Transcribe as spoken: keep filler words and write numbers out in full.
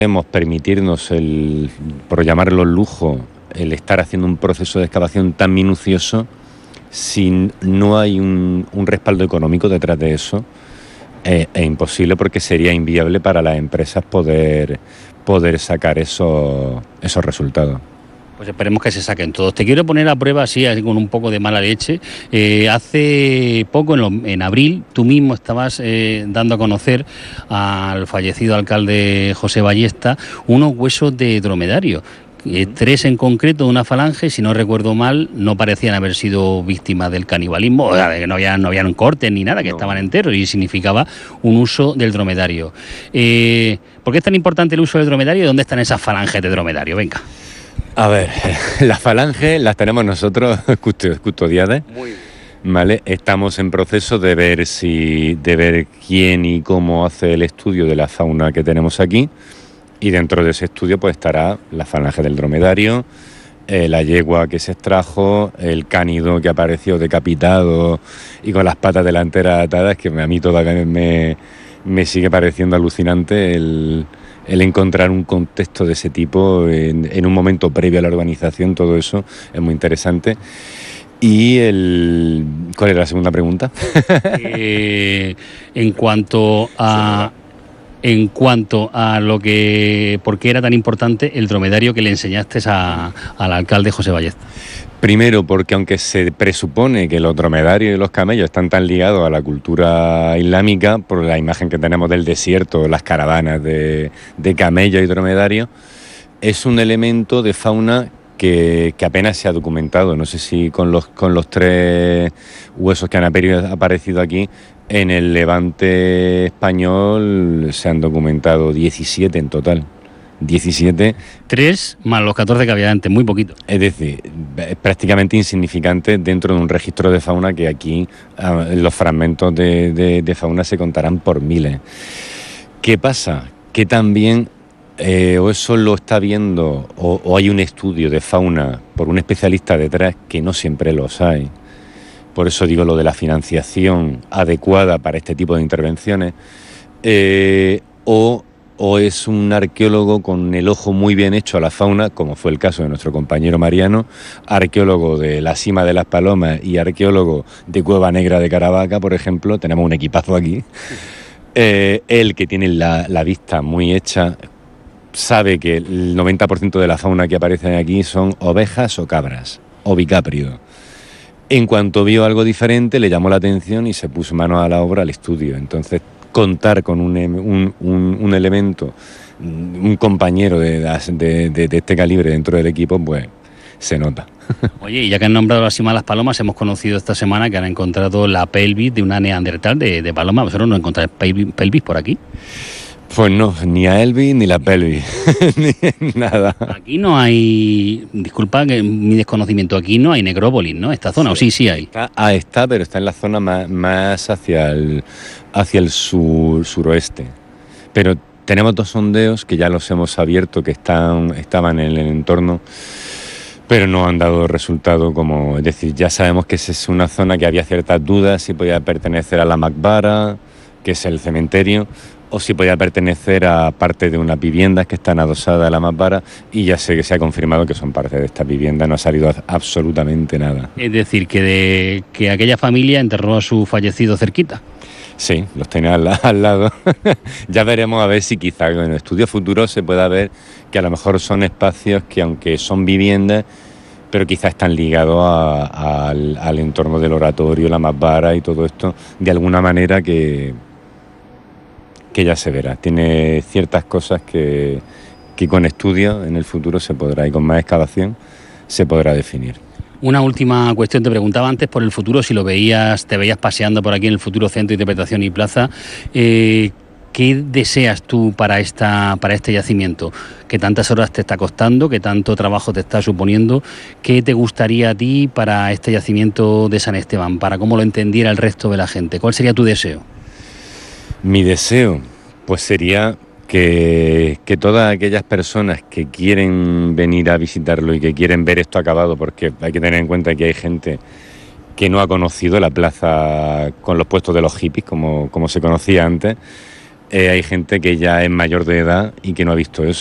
podemos permitirnos, el, por llamarlo lujo, el estar haciendo un proceso de excavación tan minucioso si no hay un, un respaldo económico detrás de eso. Eh, es imposible, porque sería inviable para las empresas poder, poder sacar esos, esos resultados. Pues esperemos que se saquen todos. Te quiero poner a prueba así, así con un poco de mala leche. Eh, hace poco, en, lo, en abril, tú mismo estabas eh, dando a conocer al fallecido alcalde José Ballesta unos huesos de dromedario. Eh, tres en concreto de una falange, si no recuerdo mal, no parecían haber sido víctimas del canibalismo, o sea, de que no habían, no habían cortes ni nada, que no. Estaban enteros, y significaba un uso del dromedario. Eh, ¿Por qué es tan importante el uso del dromedario y dónde están esas falanges de dromedario? Venga. A ver, las falanges las tenemos nosotros custodiadas. Muy bien. Vale, estamos en proceso de ver si, de ver quién y cómo hace el estudio de la fauna que tenemos aquí. Y dentro de ese estudio pues estará la falange del dromedario, eh, la yegua que se extrajo, el cánido que apareció decapitado y con las patas delanteras atadas, que a mí todavía me, me sigue pareciendo alucinante el, el encontrar un contexto de ese tipo en, en un momento previo a la urbanización. Todo eso es muy interesante. Y el... ¿Cuál era la segunda pregunta? eh, en cuanto a... En cuanto a lo que, por qué era tan importante el dromedario que le enseñaste a, al alcalde José Ballesta. Primero, porque aunque se presupone que los dromedarios y los camellos están tan ligados a la cultura islámica, por la imagen que tenemos del desierto, las caravanas de, de camellos y dromedarios, es un elemento de fauna que, que apenas se ha documentado. No sé si con los, con los tres huesos que han aparecido aquí, en el Levante español se han documentado diecisiete en total. diecisiete. Tres más los catorce que había antes, muy poquito. Es decir, es prácticamente insignificante dentro de un registro de fauna que aquí los fragmentos de, de, de fauna se contarán por miles. ¿Qué pasa? Que también, eh, o eso lo está viendo, o, o hay un estudio de fauna por un especialista detrás, que no siempre los hay. Por eso digo lo de la financiación adecuada para este tipo de intervenciones, eh, o, o es un arqueólogo con el ojo muy bien hecho a la fauna, como fue el caso de nuestro compañero Mariano, arqueólogo de la Cima de las Palomas y arqueólogo de Cueva Negra de Caravaca, por ejemplo. Tenemos un equipazo aquí. Eh, él, que tiene la, la vista muy hecha, sabe que el noventa por ciento de la fauna que aparece aquí son ovejas o cabras, o bicápridos. En cuanto vio algo diferente, le llamó la atención y se puso mano a la obra al estudio. Entonces, contar con un, un, un, un elemento, un compañero de, de, de, de este calibre dentro del equipo, pues se nota. Oye, y ya que han nombrado la Cima de las Palomas, hemos conocido esta semana que han encontrado la pelvis de una neandertal de, de paloma. ¿Vosotros no encontráis pelvis, pelvis por aquí? Pues no, ni a Elvis ni la pelvis, ni nada. Aquí no hay, disculpa que mi desconocimiento, aquí no hay necrópolis, ¿no? Esta zona, sí. ¿O sí, sí hay? Está, ah, está, pero está en la zona más, más hacia el, hacia el sur, suroeste. Pero tenemos dos sondeos que ya los hemos abierto, que están, estaban en el entorno, pero no han dado resultado como... Es decir, ya sabemos que esa es una zona que había ciertas dudas si podía pertenecer a la Maqbara, que es el cementerio, o si podía pertenecer a parte de unas viviendas que están adosadas a la Maqbara, y ya sé que se ha confirmado que son parte de estas viviendas, no ha salido absolutamente nada. Es decir, que, de, que aquella familia enterró a su fallecido cerquita. Sí, los tiene al, al lado. Ya veremos a ver si quizá en el estudio futuro se pueda ver que a lo mejor son espacios que, aunque son viviendas, pero quizás están ligados a, a, al, al entorno del oratorio, la Maqbara y todo esto, de alguna manera que... que ya se verá. Tiene ciertas cosas que, que con estudio en el futuro se podrá, y con más excavación se podrá definir. Una última cuestión, te preguntaba antes por el futuro, si lo veías, te veías paseando por aquí en el futuro Centro de Interpretación y Plaza. Eh, ¿Qué deseas tú para, esta, para este yacimiento? ¿Qué tantas horas te está costando? ¿Qué tanto trabajo te está suponiendo? ¿Qué te gustaría a ti para este yacimiento de San Esteban? Para cómo lo entendiera el resto de la gente. ¿Cuál sería tu deseo? Mi deseo, pues sería que, que todas aquellas personas que quieren venir a visitarlo y que quieren ver esto acabado, porque hay que tener en cuenta que hay gente que no ha conocido la plaza con los puestos de los hippies, como, como se conocía antes, eh, hay gente que ya es mayor de edad y que no ha visto eso.